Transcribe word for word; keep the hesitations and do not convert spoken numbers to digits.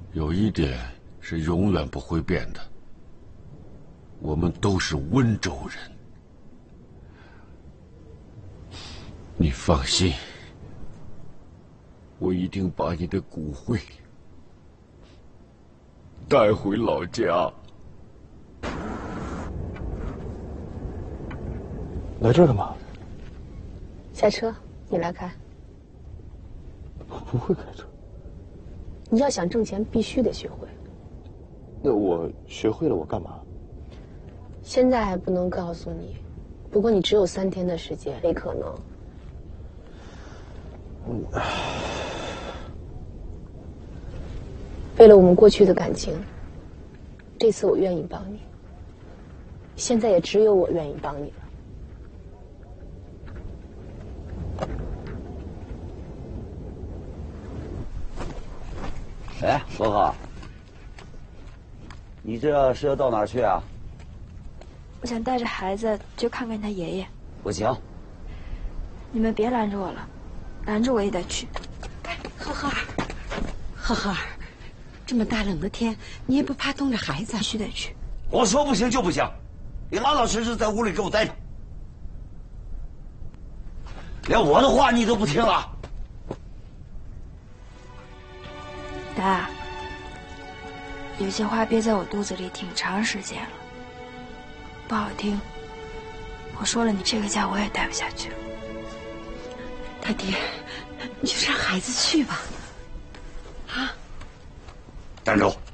有一点是永远不会变的，我们都是温州人。你放心，我一定把你的骨灰带回老家。 来这儿干嘛？ 下车，你来开。 我不会开车。 你要想挣钱，必须得学会。 那我学会了，我干嘛？ 现在还不能告诉你，不过你只有三天的时间，没可能。 我为了我们过去的感情，这次我愿意帮你。现在也只有我愿意帮你了。 哎，和和，你这是要到哪儿去啊？ 我想带着孩子去看看他爷爷。 不行， 你们别拦着我了，拦着我也得去。 呵呵，呵呵，这么大冷的天，你也不怕冻着孩子？ 必须得去。 我说不行就不行，你老老实实在屋里给我待着。连我的话你都不听了。 爸，有些话憋在我肚子里挺长时间了，不好听。我说了，你这个家我也待不下去了。 他爹，你就让孩子去吧。啊！ 站住！